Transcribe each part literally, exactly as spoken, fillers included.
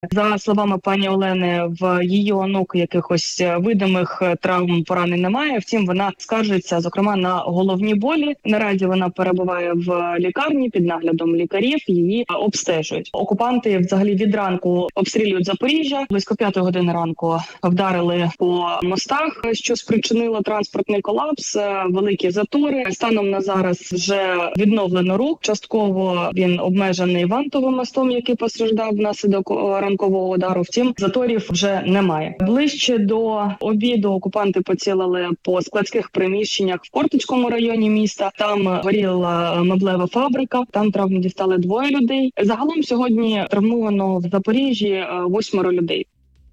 За словами пані Олени, в її онуки якихось видимих травм, поранень немає. Втім, вона скаржиться, зокрема, на головні болі. Наразі вона перебуває в лікарні під наглядом лікарів, її обстежують. Окупанти взагалі від ранку обстрілюють Запоріжжя. Близько п'ятої години ранку вдарили по мостах, що спричинило транспортний колапс, великі затори. Станом на зараз вже відновлено рух. Частково він обмежений Вантовим мостом, який постраждав внаслідок ранкового удару. Втім, заторів вже немає. Ближче до обіду окупанти поцілили по складських приміщеннях в Кортицькому районі міста. Там горіла меблева фабрика. Там травми дістали двоє людей. Загалом сьогодні травмовано в Запоріжжі восьмеро людей.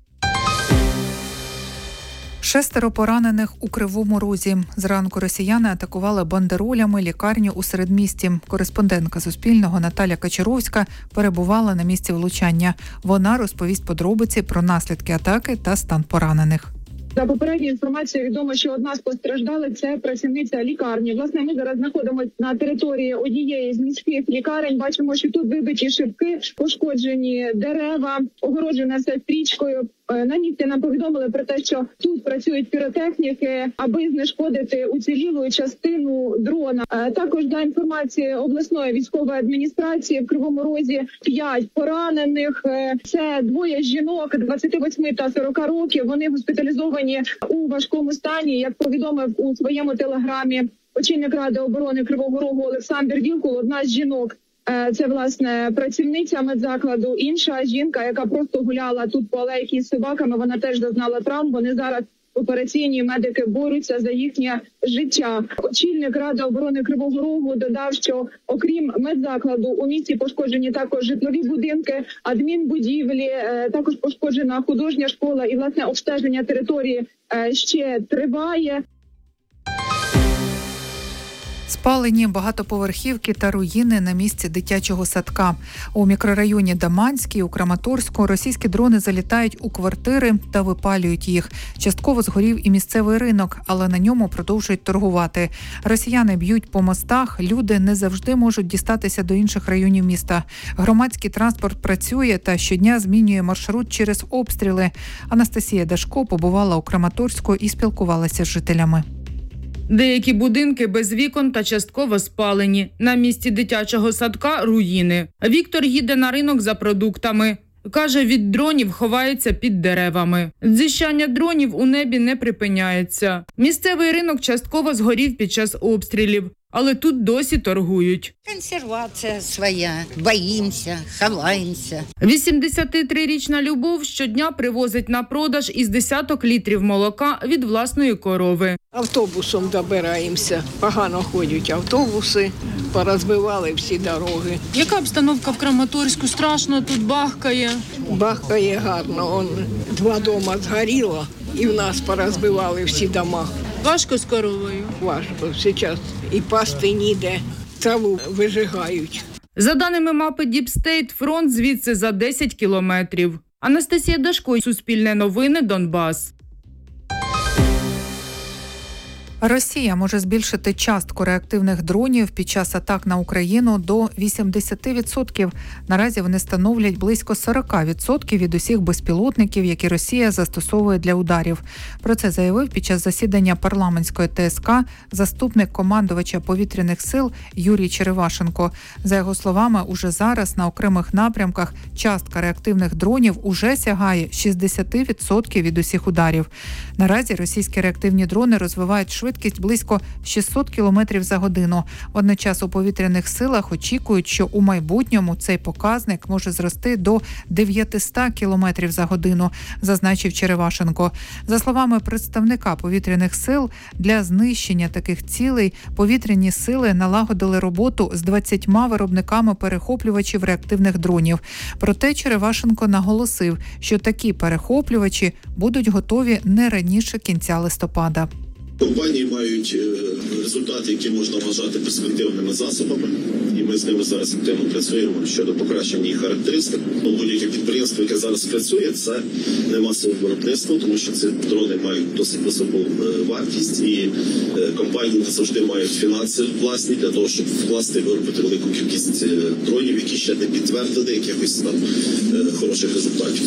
Шестеро поранених у Кривому Розі. Зранку росіяни атакували бандеролями лікарню у середмісті. Кореспондентка Суспільного Наталя Качаровська перебувала на місці влучання. Вона розповість подробиці про наслідки атаки та стан поранених. За попередньою інформацією відомо, що одна з постраждалих – це працівниця лікарні. Власне, ми зараз знаходимося на території однієї з міських лікарень. Бачимо, що тут вибиті шибки, пошкоджені дерева, огороджена все стрічкою. На місці нам повідомили про те, що тут працюють піротехніки, аби знешкодити уцілілу частину дрона. Також за інформацією обласної військової адміністрації в Кривому Розі п'ять поранених. Це двоє жінок двадцяти восьми та сорока років. Вони госпіталізовані у важкому стані. Як повідомив у своєму телеграмі очільник Ради оборони Кривого Рогу Олександр Вілкул, одна з жінок – це, власне, працівниця медзакладу. Інша жінка, яка просто гуляла тут по алейці з собаками, вона теж зазнала травм. Вони зараз операційні медики борються за їхнє життя. Очільник Ради оборони Кривого Рогу додав, що окрім медзакладу у місті пошкоджені також житлові будинки, адмінбудівлі, також пошкоджена художня школа і, власне, обстеження території ще триває. Спалені багатоповерхівки та руїни на місці дитячого садка. У мікрорайоні Даманський, у Краматорську, російські дрони залітають у квартири та випалюють їх. Частково згорів і місцевий ринок, але на ньому продовжують торгувати. Росіяни б'ють по мостах, люди не завжди можуть дістатися до інших районів міста. Громадський транспорт працює та щодня змінює маршрут через обстріли. Анастасія Дашко побувала у Краматорську і спілкувалася з жителями. Деякі будинки без вікон та частково спалені. На місці дитячого садка – руїни. Віктор їде на ринок за продуктами. Каже, від дронів ховається під деревами. Дзищання дронів у небі не припиняється. Місцевий ринок частково згорів під час обстрілів. Але тут досі торгують. Консервація своя, боїмося, ховаємося. вісімдесятитрирічна Любов щодня привозить на продаж із десяток літрів молока від власної корови. Автобусом добираємося, погано ходять автобуси, порозбивали всі дороги. Яка обстановка в Краматорську? Страшно, тут бахкає. Бахкає гарно, он два дома згоріло і в нас порозбивали всі дома. Важко з коровою? Важко, зараз і пасти ніде, траву вижигають. За даними мапи Deep State, фронт звідси за десять кілометрів. Анастасія Дашко, Суспільне новини, Донбас. Росія може збільшити частку реактивних дронів під час атак на Україну до вісімдесят відсотків. Наразі вони становлять близько сорок відсотків від усіх безпілотників, які Росія застосовує для ударів. Про це заявив під час засідання парламентської ТСК заступник командувача повітряних сил Юрій Черевашенко. За його словами, уже зараз на окремих напрямках частка реактивних дронів уже сягає шістдесят відсотків від усіх ударів. Наразі російські реактивні дрони розвивають швидкість швидкість близько шістсот кілометрів за годину. Водночас у повітряних силах очікують, що у майбутньому цей показник може зрости до дев'ятсот кілометрів за годину, зазначив Черевашенко. За словами представника повітряних сил, для знищення таких цілей повітряні сили налагодили роботу з двадцятьма виробниками перехоплювачів реактивних дронів. Проте Черевашенко наголосив, що такі перехоплювачі будуть готові не раніше кінця листопада. Компанії мають результати, які можна вважати перспективними засобами, і ми з ними зараз активно працюємо щодо покращення їх характеристик. Ну, будь-яке підприємство, яке зараз працює, це не масове виробництво, тому що ці дрони мають досить високу е, вартість, і е, компанії не завжди мають фінанси власні для того, щоб вкласти і виробити велику кількість е, дронів, які ще не підтвердили якихось там е, хороших результатів.